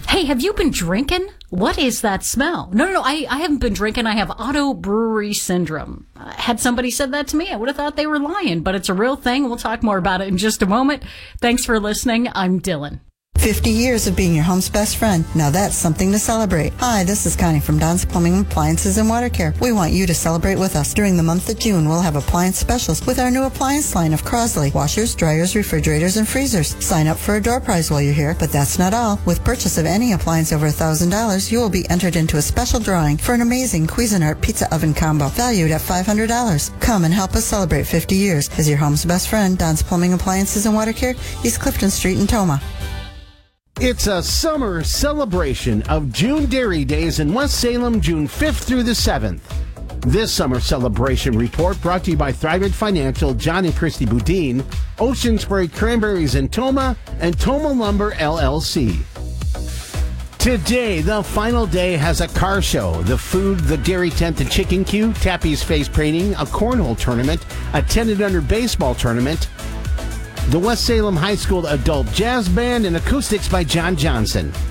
Hey, have you been drinking? What is that smell? No, I haven't been drinking. I have auto brewery syndrome. Had somebody said that to me, I would have thought they were lying, but it's a real thing. We'll talk more about it in just a moment. Thanks for listening. I'm Dylan. 50 years of being your home's best friend. Now that's something to celebrate. Hi, this is Connie from Don's Plumbing, Appliances, and Water Care. We want you to celebrate with us. During the month of June, we'll have appliance specials with our new appliance line of Crosley washers, dryers, refrigerators, and freezers. Sign up for a door prize while you're here, but that's not all. With purchase of any appliance over $1,000, you will be entered into a special drawing for an amazing Cuisinart pizza oven combo valued at $500. Come and help us celebrate 50 years as your home's best friend. Don's Plumbing, Appliances, and Water Care, East Clifton Street in Toma. It's a summer celebration of June Dairy Days in West Salem, June 5th through the 7th. This summer celebration report brought to you by Thrivent Financial, John and Christy Boudin, Ocean Spray Cranberries in Toma, and Toma Lumber LLC. Today, the final day has a car show, the food, the dairy tent, the chicken queue, Tappy's face painting, a cornhole tournament, a 10-and-under baseball tournament, the West Salem High School Adult Jazz Band, and acoustics by John Johnson.